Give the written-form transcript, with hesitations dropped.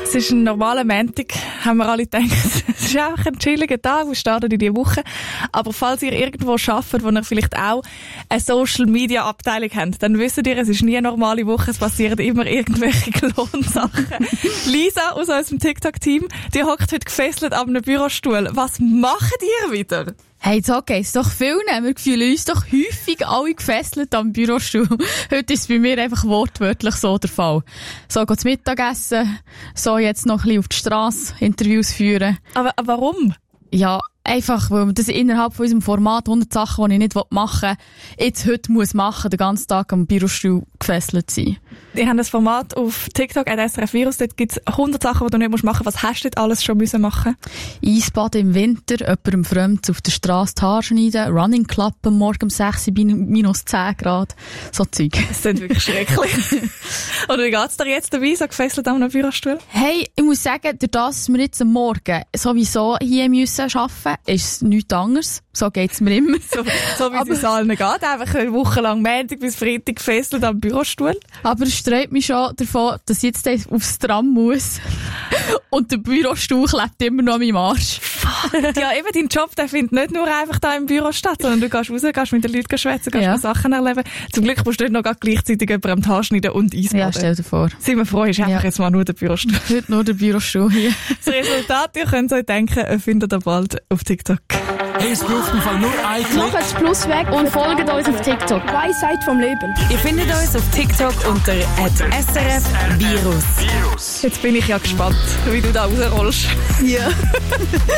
Es ist ein normaler Montag, haben wir alle gedacht. Es ist einfach ein chilliger Tag, wir starten in die Woche. Aber falls ihr irgendwo arbeitet, wo ihr vielleicht auch eine Social-Media-Abteilung habt, dann wisst ihr, es ist nie eine normale Woche, es passieren immer irgendwelche Klonsachen. Lisa aus unserem TikTok-Team, die hockt heute gefesselt an einem Bürostuhl. Was macht ihr wieder? Hey, so geht's doch vielen. Wir fühlen uns doch häufig alle gefesselt am Bürostuhl. Heute ist es bei mir einfach wortwörtlich so der Fall. So geht's Mittagessen, so jetzt noch ein bisschen auf die Strasse Interviews führen. Aber warum? Ja, einfach, weil das innerhalb von unserem Format 100 Sachen, die ich nicht machen will, jetzt heute muss machen, den ganzen Tag am Bürostuhl gefesselt sein. Wir haben das Format auf TikTok, SRF Virus, dort gibt es 100 Sachen, die du nicht machen musst. Was hast du dort alles schon machen müssen? Eisbaden im Winter, jemandem fremd auf der Strasse die Haare schneiden, Running Club am Morgen um 6 Uhr, minus 10 Grad, so Zeug. Das klingt wirklich schrecklich. Oder wie geht's dir jetzt dabei, so gefesselt an einem Bürostuhl? Hey, ich muss sagen, durch das, dass wir jetzt am Morgen sowieso hier müssen arbeiten, ist es nichts anderes. So geht's mir immer. So wie es allen geht. Einfach eine Woche lang Montag bis Freitag gefesselt am Bürostuhl. Aber es sträubt mich schon davon, dass ich jetzt aufs Tram muss. Und der Bürostuhl klebt immer noch an meinem Arsch. Ja, eben, dein Job, der findet nicht nur einfach da im Büro statt, sondern du gehst raus, gehst mit den Leuten schwätzen, gehst Sachen erleben. Zum Glück musst du nicht noch gleichzeitig jemandem die Haare schneiden und Eisbaden. Ja, stell dir vor. Sind wir froh, ist einfach jetzt mal nur der Bürostuhl. Heute nur der Bürostuhl hier. Das Resultat, ihr könnt euch denken, findet ihr bald auf TikTok. Hey, es braucht im Fall nur ein Klick. Macht das Plus weg und folgt uns auf TikTok. Weisheit vom Leben. Ihr findet uns auf TikTok unter @SRF Virus. Jetzt bin ich ja gespannt, wie du da rausrollst. Ja.